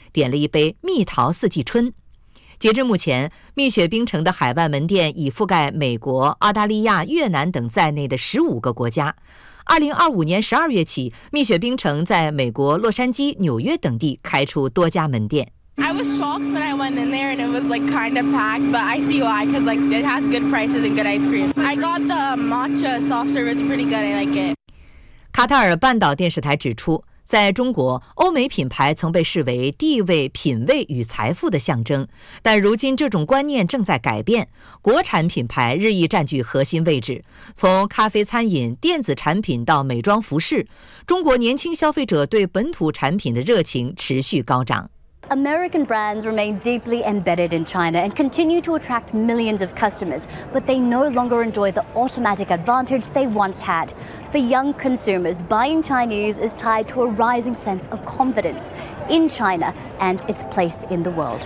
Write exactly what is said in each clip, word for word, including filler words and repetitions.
点了一杯蜜桃四季春。截至目前，蜜雪冰城的海外门店已覆盖美国、澳大利亚、越南等在内的十五个国家。二零二五年十二月起，蜜雪冰城在美国洛杉矶、纽约等地开出多家门店。 I was shocked when I went in there and it was like kind of packed, but I see why, because like it has good prices and good ice cream. I got the matcha soft serve, it's pretty good, I like it. 卡塔尔半岛电视台指出，在中国，欧美品牌曾被视为地位、品味与财富的象征，但如今这种观念正在改变，国产品牌日益占据核心位置。从咖啡、餐饮、电子产品到美妆、服饰，中国年轻消费者对本土产品的热情持续高涨。 American brands remain deeply embedded in China and continue to attract millions of customers, but they no longer enjoy the automatic advantage they once had. For young consumers, buying Chinese is tied to a rising sense of confidence in China and its place in the world.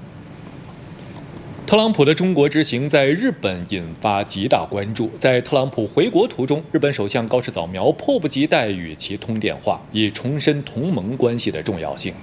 特朗普的中国之行在日本引发极大关注。在特朗普回国途中，日本首相高市早苗迫不及待与其通电话，以重申同盟关系的重要性。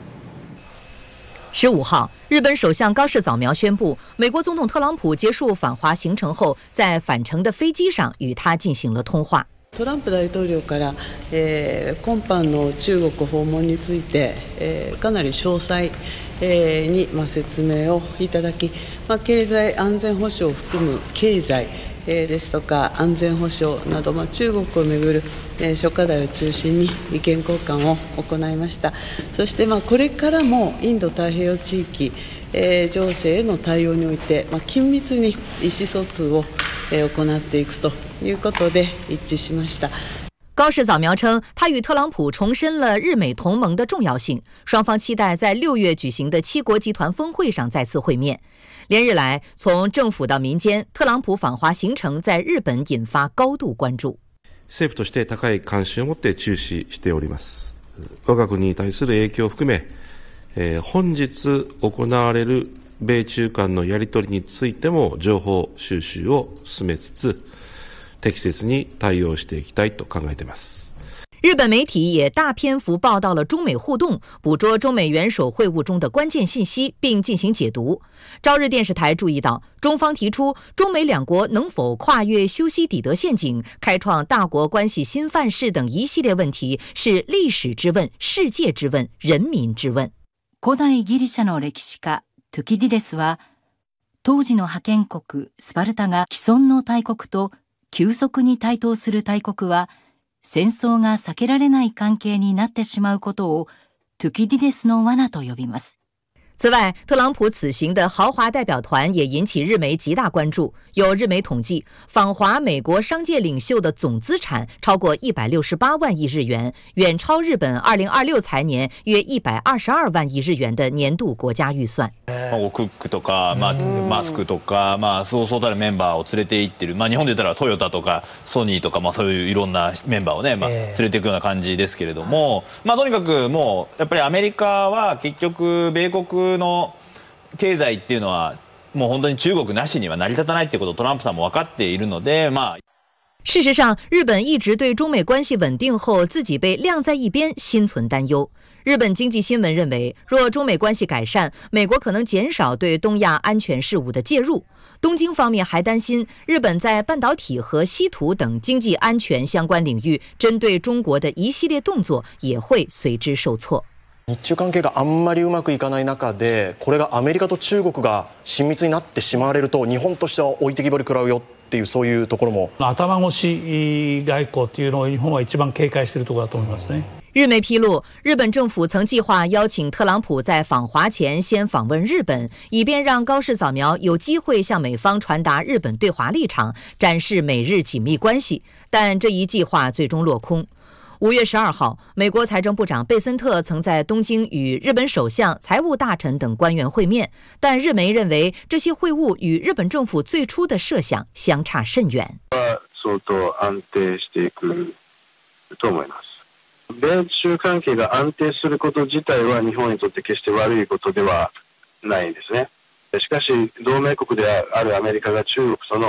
十五号，日本首相高市早苗宣布，美国总统特朗普结束访华行程后，在返程的飞機上与他進行了通話。 トランプ大統領から、えー、今般の中国訪問について、えー、かなり詳細、えー、に、まあ、説明をいただき、まあ、経済安全保障を含む経済ですとか安全保障など、まあ、中国をめぐる諸課題を中心に意見交換を行いました。そして、まあ、これからもインド太平洋地域、えー、情勢への対応において、まあ、緊密に意思疎通を、えー、行っていくということで一致しました。 高市早苗称，他与特朗普重申了日美同盟的重要性，双方期待在六月举行的七国集团峰会上再次会面。连日来，从政府到民间，特朗普访华行程在日本引发高度关注。 政府として高い関心を持って注視しております。我が国に対する影響を含め、えー、本日行われる米中間のやり取りについても情報収集を進めつつ、適切に対応していきたいと考えています。 日本媒体也大篇幅报道了中美互动，捕捉中美元首会晤中的关键信息，并进行解读。朝日电视台注意到，中方提出中美两国能否跨越修昔底德陷阱，开创大国关系新范式等一系列问题，是历史之问、世界之问、人民之问。 古代ギリシャの歴史家トゥキディデスは、当時の覇権国スパルタが既存の大国と急速に台頭する大国は戦争が避けられない関係になってしまうことをトゥキディデスの罠と呼びます。 此外，特朗普此行的豪华代表团也引起日媒极大关注。有日媒统计，访华美国商界领袖的总资产超过一百六十八万亿日元，远超日本二零二六财年约一百二十二万亿日元的年度国家预算。 クックとか、まあ、マスクとか、まあ、そうそうたるメンバーを連れて行ってる、まあ、日本で言ったらトヨタとかソニーとか、まあ、そういういろんなメンバーをね、まあ、連れていくような感じですけれども、まあ、とにかくもうやっぱりアメリカは結局米国の経済っていうのはもう本当に中国なしには成り立たないってことをトランプさんも分かっているので、まあ。 事实上，日本一直对中美关系稳定后自己被晾在一边心存担忧。日本经济新闻认为，若中美关系改善，美国可能减少对东亚安全事务的介入。东京方面还担心，日本在半导体和稀土等经济安全相关领域针对中国的一系列动作也会随之受挫。 日中関係があんまりうまくいかない中で、これがアメリカと中国が親密になってしまわれると、日本としては置いてきぼり食らうよっていう、そういうところも。 頭越し外交っていうのを日本は一番警戒しているところだと思いますね。 日媒披露，日本政府曾计划邀请特朗普在访华前先访问日本，以便让高市早苗有机会向美方传达日本对华立场，展示美日紧密关系。但这一计划最终落空。五月十二号，美国财政部长贝森特曾在东京与日本首相、财务大臣等官员会面，但日媒认为这些会晤与日本政府最初的设想相差甚远。 相当安定していくと思います。米中関係が安定すること自体は日本にとって決して悪いことではないんですね。しかし同盟国であるアメリカが中国との